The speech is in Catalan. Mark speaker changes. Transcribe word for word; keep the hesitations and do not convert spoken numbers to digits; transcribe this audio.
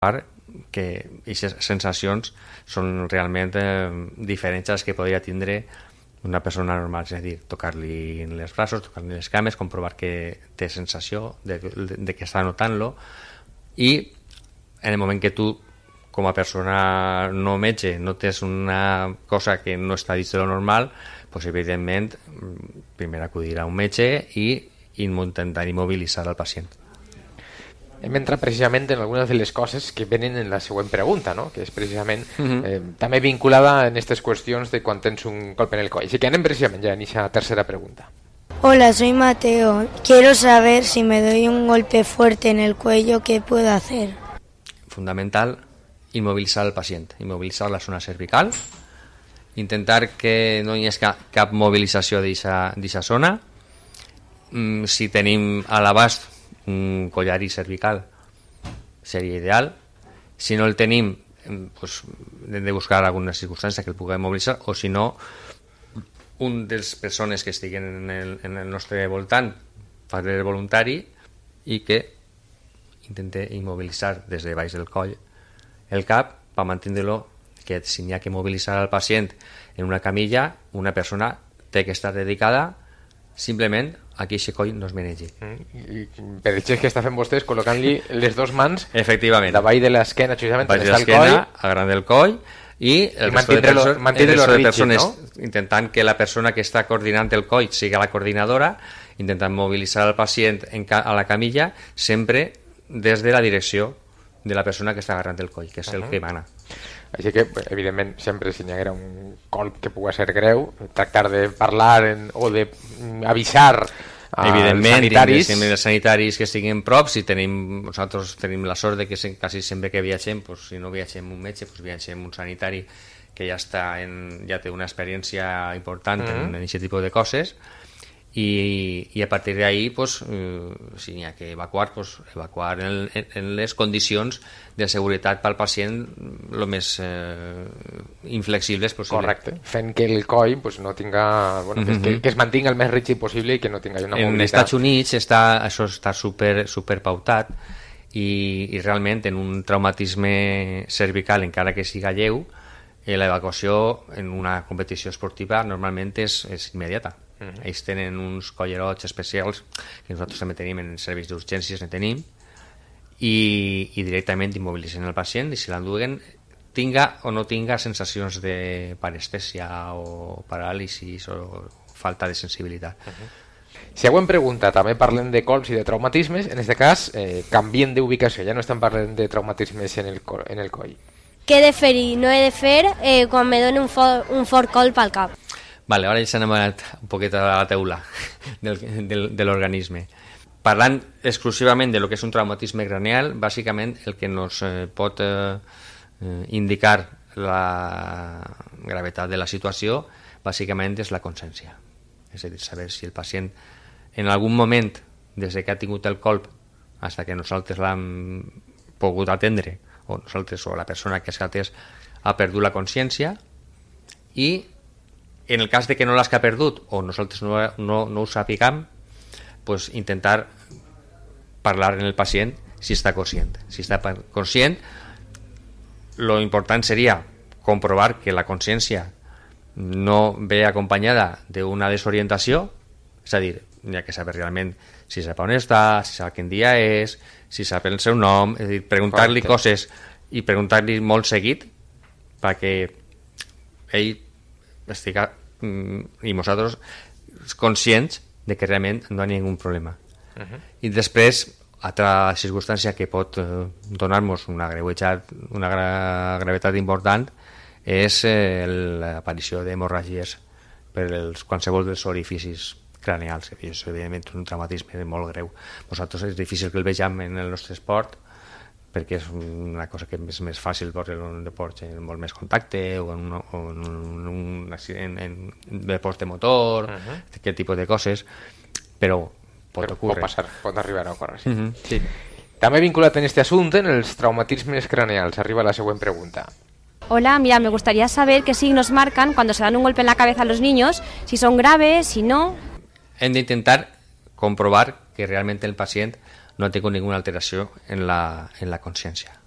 Speaker 1: que aquestes sensacions són realment eh, diferents a les que podria tindre una persona normal, és a dir, tocar-li els braços, tocar-li les cames, comprovar que té sensació de, de, de que està notant-lo, i en el moment que tu, com a persona no metge, notes una cosa que no està dins de lo normal, pues, evidentment, primer acudir a un metge i intentar immobilitzar el pacient.
Speaker 2: Hem entrat precisament en algunes de les coses que venen en la següent pregunta, ¿no? Que és precisament uh-huh. eh, també vinculada en aquestes qüestions de quan tens un colp en el coll. Així que anem precisament ja en aquesta tercera pregunta.
Speaker 3: Hola, soy Mateo. Quiero saber si me doy un golpe fuerte en el cuello, ¿qué puedo hacer?
Speaker 1: Fundamental, immobilitzar el pacient, immobilitzar la zona cervical, intentar que no hi hagi cap, cap mobilització d'aquesta zona. Mm, si tenim a l'abast un collari cervical seria ideal. Si no el tenim, pues, hem de buscar alguna circumstància que el puguem mobilitzar, o si no, un de les persones que estiguen en el, en el nostre voltant fa el voluntari i que intente immobilitzar des de baix del coll el cap per mantenir-lo, que si n'hi ha que mobilitzar al pacient en una camilla, una persona té que estar dedicada simplement a que aquest coll no es menegi.
Speaker 2: Mm, I per el gest que està fent vostès, col·locant-li les dues mans
Speaker 1: efectivament
Speaker 2: davall de l'esquena, justament
Speaker 1: on està el coll, a gran del coll, i el resto de, perso el resto de persones, no? Intentant que la persona que està coordinant el coll sigui la coordinadora, intentant mobilitzar el pacient en ca a la camilla, sempre des de la direcció de la persona que està agarrant el coll, que és uh-huh. el que mana.
Speaker 2: Així que, evidentment, sempre si n'hi haguera un colp que pugui ser greu, tractar de parlar en, o d'avisar als sanitaris.
Speaker 1: Evidentment, els sanitaris que estiguin prop, si tenim, nosaltres tenim la sort de que quasi sempre que viatgem, pues, si no viatgem un metge, pues, viatgem un sanitari que ja, està en, ja té una experiència important mm-hmm. en aquest tipus de coses, i, i a partir d'ahí, pues, eh, si n'hi ha que evacuar, pues, evacuar en, en, en les condicions de seguretat pel pacient el més eh, inflexibles possible.
Speaker 2: Correcte, fent que el coll pues, no tinga, bueno, mm-hmm. que, que es mantinga el més rígid possible i que no tinga una mobilitat.
Speaker 1: En Estats Units està, això està super, super pautat, i, i realment en un traumatisme cervical, encara que siga lleu, eh, l'evacuació en una competició esportiva normalment és, és immediata. Uh-huh. Ells tenen uns collerots especials que nosaltres també tenim en serveis d'urgències, ne tenim, i, i directament immobilitzen el pacient, i si l'enduguen tinga o no tinga sensacions de parestèsia o paràlisis o falta de sensibilitat.
Speaker 2: Uh-huh. Següent pregunta, també parlem de colps i de traumatismes, en aquest cas eh, canviem d'ubicació, ja no estem parlant de traumatismes en el, en el coll.
Speaker 4: Què he de fer i no he de fer eh, quan me doni un, for, un fort colp al cap?
Speaker 1: Vale, ara ja s'anem un poquet a la teula del, del, de l'organisme. Parlant exclusivament de lo que és un traumatisme craneal, bàsicament el que ens eh, pot eh, indicar la gravetat de la situació, bàsicament és la consciència. És a dir, saber si el pacient en algun moment, des que ha tingut el colp fins que nosaltres l'hem pogut atendre, o nosaltres o la persona que s'ha atès ha perdut la consciència, i en el cas de que no l'has que ha perdut o nosaltres no, no, no ho sapiguem, pues intentar parlar en el pacient si està conscient. Si està conscient, lo important seria comprovar que la consciència no ve acompanyada d'una desorientació, és a dir, hi ha que saber realment si sap on està, si sap quin dia és, si sap el seu nom, és a dir, preguntar-li coses i preguntar-li molt seguit perquè ell estiga i nosaltres conscients de que realment no hi ha ningun problema. Uh-huh. I després, altra circumstància que pot eh, donar-nos una gravetat, una gra gravetat important és eh, l'aparició d'hemorràgies per els, qualsevol dels orificis craneals, que és evidentment un traumatisme molt greu. Nosaltres és difícil que el vegem en el nostre esport, perquè és una cosa que és més fàcil veure en un deport amb molt més contacte o en un, o en un accident en deports de motor, uh-huh. aquest tipus de coses, però pot però ocórrer.
Speaker 2: Pot passar, pot arribar a ocórrer, sí.
Speaker 1: Uh-huh. Sí.
Speaker 2: També vinculat en este assumpte, en els traumatismes craneals, arriba la següent pregunta.
Speaker 4: Hola, mira, me gustaría saber qué signos marcan cuando se dan un golpe en la cabeza a los niños, si son graves, si no.
Speaker 1: Hem d'intentar comprovar que realment el pacient no ha tingut ninguna alteració en la, en la consciència.